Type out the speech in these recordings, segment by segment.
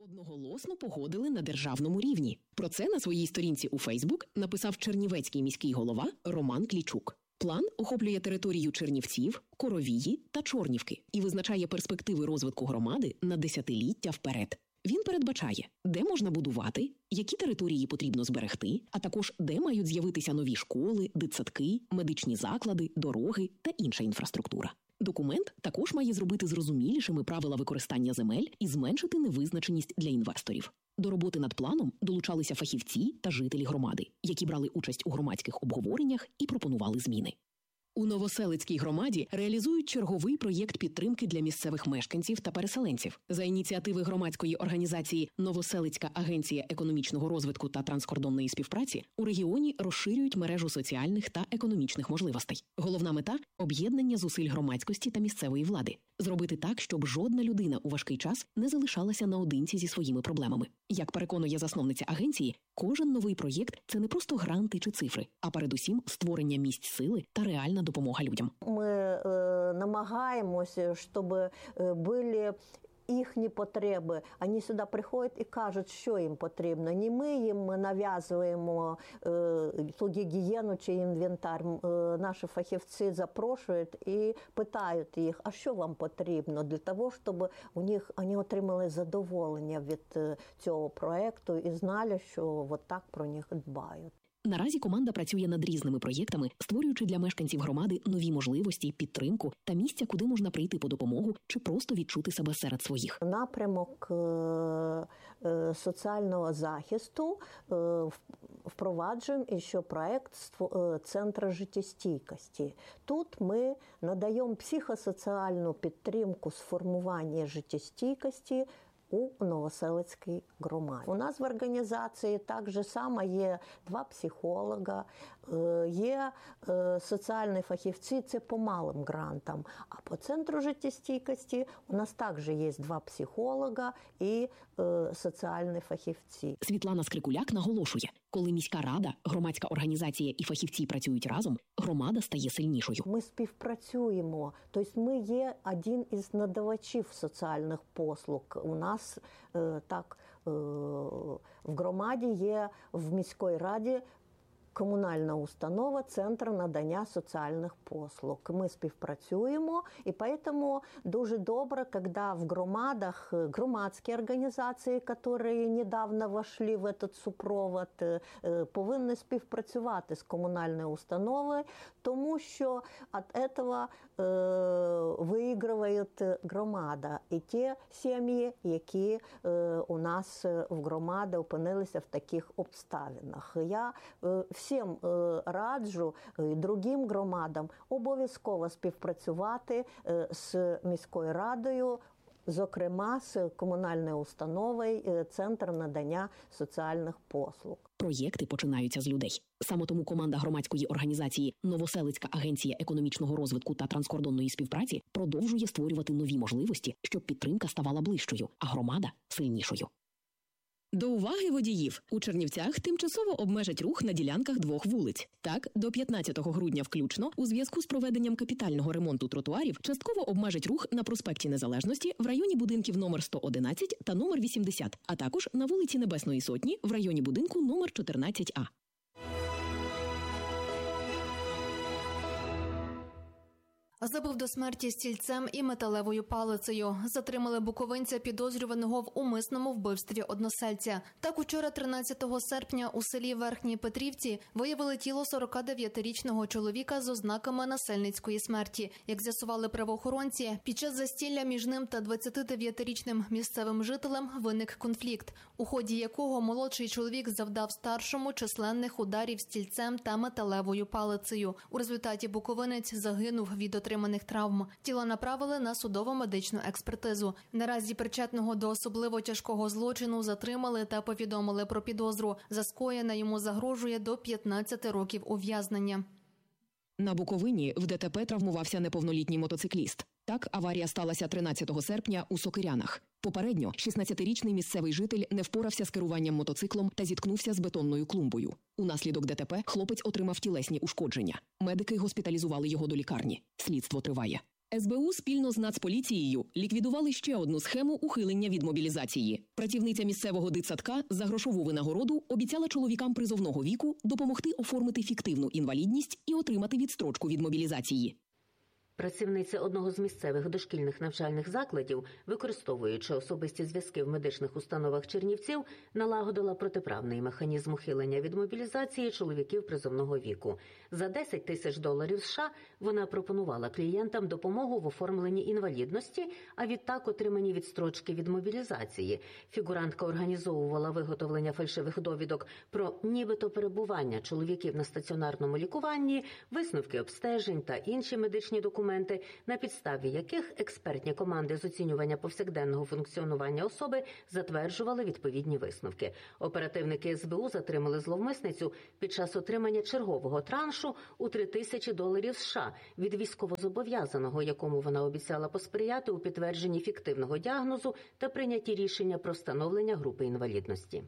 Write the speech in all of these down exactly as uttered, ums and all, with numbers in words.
Одноголосно погодили на державному рівні. Про це на своїй сторінці у Фейсбук написав чернівецький міський голова Роман Клічук. План охоплює територію Чернівців, Коровії та Чорнівки і визначає перспективи розвитку громади на десятиліття вперед. Він передбачає, де можна будувати, які території потрібно зберегти, а також де мають з'явитися нові школи, дитсадки, медичні заклади, дороги та інша інфраструктура. Документ також має зробити зрозумілішими правила використання земель і зменшити невизначеність для інвесторів. До роботи над планом долучалися фахівці та жителі громади, які брали участь у громадських обговореннях і пропонували зміни. У Новоселицькій громаді реалізують черговий проєкт підтримки для місцевих мешканців та переселенців. За ініціативи громадської організації «Новоселицька агенція економічного розвитку та транскордонної співпраці» у регіоні розширюють мережу соціальних та економічних можливостей. Головна мета – об'єднання зусиль громадськості та місцевої влади. Зробити так, щоб жодна людина у важкий час не залишалася наодинці зі своїми проблемами. Як переконує засновниця агенції, кожен новий проєкт – це не просто гранти чи цифри, а передусім створення місць сили та реальна допомога людям. Ми е, намагаємося, щоб були їхні потреби. Вони сюди приходять і кажуть, що їм потрібно. Не ми їм нав'язуємо ту гігієну чи інвентар. Наші фахівці запрошують і питають їх, а що вам потрібно для того, щоб у них вони отримали задоволення від цього проєкту і знали, що от так про них дбають. Наразі команда працює над різними проєктами, створюючи для мешканців громади нові можливості, підтримку та місця, куди можна прийти по допомогу чи просто відчути себе серед своїх. Напрямок соціального захисту впроваджуємо ще проєкт Центру життєстійкості. Тут ми надаємо психосоціальну підтримку з формування життєстійкості у Новоселицькій громаді. У нас в організації так же само є два психолога, є соціальні фахівці, це по малим грантам. А по Центру життєстійкості у нас також є два психолога і соціальні фахівці. Світлана Скрикуляк наголошує, коли міська рада, громадська організація і фахівці працюють разом, громада стає сильнішою. Ми співпрацюємо, тобто ми є один із надавачів соціальних послуг. У нас так в громаді є, в міській раді комунальна установа Центр надання соціальних послуг. Ми співпрацюємо, і тому дуже добре, коли в громадах громадські організації, які недавно вошли в цей супровод, повинні співпрацювати з комунальною установою, тому що від цього виграє громада і ті сім'ї, які у нас в громаді опинилися в таких обставинах. Я всім раджу і другим громадам обов'язково співпрацювати з міською радою, зокрема з комунальною установою Центр надання соціальних послуг. Проєкти починаються з людей. Саме тому команда громадської організації «Новоселицька агенція економічного розвитку та транскордонної співпраці» продовжує створювати нові можливості, щоб підтримка ставала ближчою, а громада – сильнішою. До уваги водіїв! У Чернівцях тимчасово обмежать рух на ділянках двох вулиць. Так, до п'ятнадцятого грудня включно, у зв'язку з проведенням капітального ремонту тротуарів, частково обмежать рух на проспекті Незалежності в районі будинків номер сто одинадцять та номер вісімдесят, а також на вулиці Небесної Сотні в районі будинку номер чотирнадцять А. Забив до смерті стільцем і металевою палицею. Затримали буковинця, підозрюваного в умисному вбивстві односельця. Так, учора, тринадцятого серпня, у селі Верхній Петрівці виявили тіло сорокадев'ятирічного чоловіка з ознаками насильницької смерті. Як з'ясували правоохоронці, під час застілля між ним та двадцятидев'ятирічним місцевим жителем виник конфлікт, у ході якого молодший чоловік завдав старшому численних ударів стільцем та металевою палицею. У результаті буковинець загинув від отримання травм. Тіло направили на судово-медичну експертизу. Наразі причетного до особливо тяжкого злочину затримали та повідомили про підозру. За скоєне йому загрожує до п'ятнадцяти років ув'язнення. На Буковині в ДТП травмувався неповнолітній мотоцикліст. Так, аварія сталася тринадцятого серпня у Сокирянах. Попередньо шістнадцятирічний місцевий житель не впорався з керуванням мотоциклом та зіткнувся з бетонною клумбою. Унаслідок ДТП хлопець отримав тілесні ушкодження. Медики госпіталізували його до лікарні. Слідство триває. ес бе у спільно з Нацполіцією ліквідували ще одну схему ухилення від мобілізації. Працівниця місцевого дитсадка за грошову винагороду обіцяла чоловікам призовного віку допомогти оформити фіктивну інвалідність і отримати відстрочку від мобілізації. Працівниця одного з місцевих дошкільних навчальних закладів, використовуючи особисті зв'язки в медичних установах Чернівців, налагодила протиправний механізм ухилення від мобілізації чоловіків призовного віку. За десять тисяч доларів США вона пропонувала клієнтам допомогу в оформленні інвалідності, а відтак отримані відстрочки від мобілізації. Фігурантка організовувала виготовлення фальшивих довідок про нібито перебування чоловіків на стаціонарному лікуванні, висновки обстежень та інші медичні документи, на підставі яких експертні команди з оцінювання повсякденного функціонування особи затверджували відповідні висновки. Оперативники ес бе у затримали зловмисницю під час отримання чергового траншу у три тисячі доларів США від військовозобов'язаного, якому вона обіцяла посприяти у підтвердженні фіктивного діагнозу та прийнятті рішення про встановлення групи інвалідності.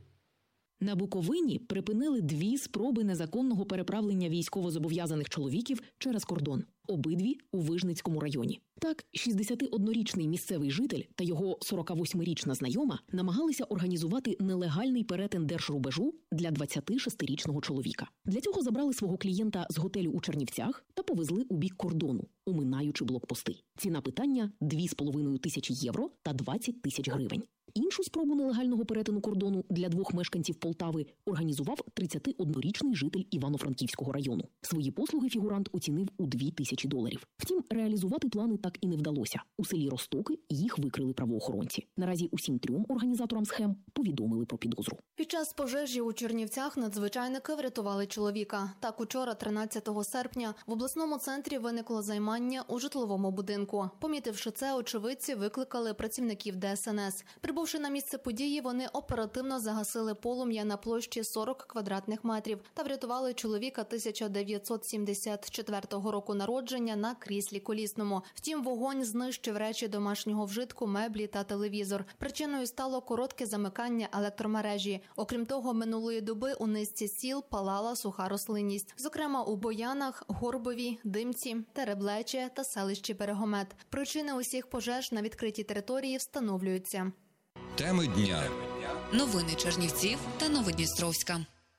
На Буковині припинили дві спроби незаконного переправлення військовозобов'язаних чоловіків через кордон. Обидві у Вижницькому районі. Так, шістдесятиоднорічний місцевий житель та його сорокавосьмирічна знайома намагалися організувати нелегальний перетин держрубежу для двадцятишестирічного чоловіка. Для цього забрали свого клієнта з готелю у Чернівцях та повезли у бік кордону, оминаючи блокпости. Ціна питання – дві з половиною тисячі євро та двадцять тисяч гривень. Іншу спробу нелегального перетину кордону для двох мешканців Полтави організував тридцятиоднорічний житель Івано-Франківського району. Свої послуги фігурант оцінив у дві тисячі доларів. Втім, реалізувати плани так і не вдалося. У селі Ростоки їх викрили правоохоронці. Наразі усім трьом організаторам схем повідомили про підозру. Під час пожежі у Чернівцях надзвичайники врятували чоловіка. Так, учора, тринадцятого серпня, в обласному центрі виникло займання у житловому будинку. Помітивши це, очевидці викликали працівників де ес ен ес. Прибувши на місце події, вони оперативно загасили полум'я на площі сорок квадратних метрів та врятували чоловіка тисяча дев'ятсот сімдесят четвертого року народження на кріслі колісному. Втім, вогонь знищив речі домашнього вжитку, меблі та телевізор. Причиною стало коротке замикання електромережі. Окрім того, минулої доби у низці сіл палала суха рослинність. Зокрема, у Боянах, Горбові, Димці, Тереблече та селищі Берегомет. Причини усіх пожеж на відкритій території встановлюються. Теми дня. Новини Чернівців та Новодністровська.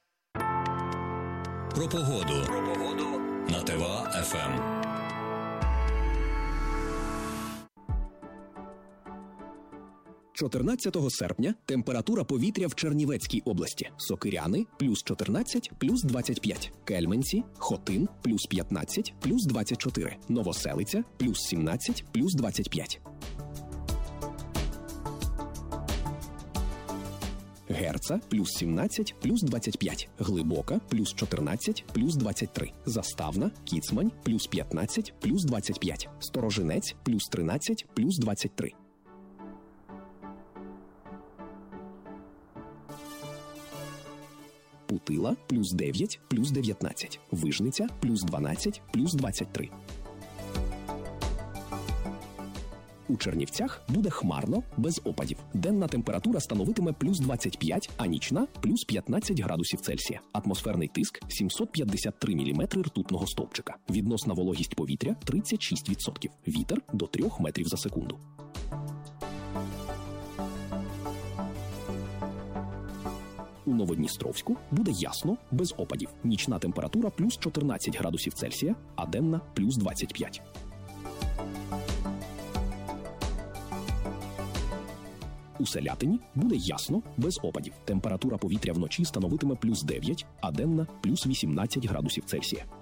Про погоду. Про погоду на ТВА еф ем. чотирнадцятого серпня температура повітря в Чернівецькій області. Сокиряни – плюс чотирнадцять, плюс двадцять п'ять. Кельменці, Хотин – плюс п'ятнадцять, плюс двадцять чотири. Новоселиця – плюс сімнадцять, плюс двадцять п'ять. Герца – плюс сімнадцять, плюс двадцять п'ять. Глибока – плюс чотирнадцять, плюс двадцять три. Заставна, Кіцмань – плюс п'ятнадцять, плюс двадцять п'ять. Сторожинець – плюс тринадцять, плюс двадцять три. Путила – плюс дев'ять, плюс дев'ятнадцять. Вижниця – плюс дванадцять, плюс двадцять три. У Чернівцях буде хмарно, без опадів. Денна температура становитиме плюс двадцять п'ять, а нічна – плюс п'ятнадцять градусів Цельсія. Атмосферний тиск – сімсот п'ятдесят три міліметри ртутного стовпчика. Відносна вологість повітря – тридцять шість відсотків. Вітер – до трьох метрів за секунду. У Новодністровську буде ясно, без опадів. Нічна температура – плюс чотирнадцять градусів Цельсія, а денна – плюс двадцять п'ять. У Селятині буде ясно, без опадів. Температура повітря вночі становитиме плюс дев'ять, а денна – плюс вісімнадцять градусів Цельсія.